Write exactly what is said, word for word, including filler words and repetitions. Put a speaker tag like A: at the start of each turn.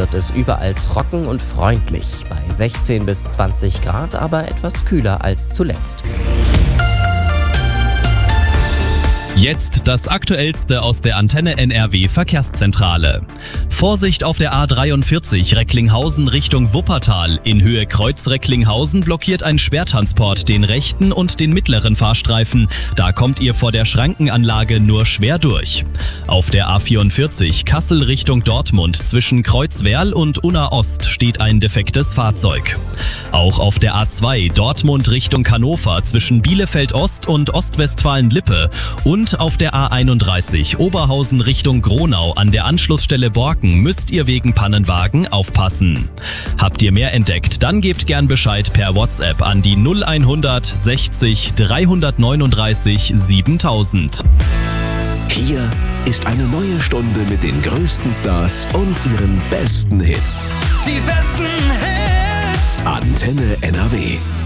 A: wird es überall trocken und freundlich, bei sechzehn bis zwanzig Grad, aber etwas kühler als zuletzt.
B: Jetzt das Aktuellste aus der Antenne N R W Verkehrszentrale. Vorsicht auf der A dreiundvierzig Recklinghausen Richtung Wuppertal. In Höhe Kreuz Recklinghausen blockiert ein Schwertransport den rechten und den mittleren Fahrstreifen. Da kommt ihr vor der Schrankenanlage nur schwer durch. Auf der A vierundvierzig Kassel Richtung Dortmund zwischen Kreuzwerl und Unna Ost steht ein defektes Fahrzeug. Auch auf der A zwei Dortmund Richtung Hannover zwischen Bielefeld Ost und Ostwestfalen-Lippe und auf der A einunddreißig Oberhausen Richtung Gronau an der Anschlussstelle Borken müsst ihr wegen Pannenwagen aufpassen. Habt ihr mehr entdeckt, dann gebt gern Bescheid per WhatsApp an die null hundert sechzig dreihundertneununddreißig siebentausend.
C: Hier ist eine neue Stunde mit den größten Stars und ihren besten Hits.
D: Die besten Hits.
C: Antenne N R W.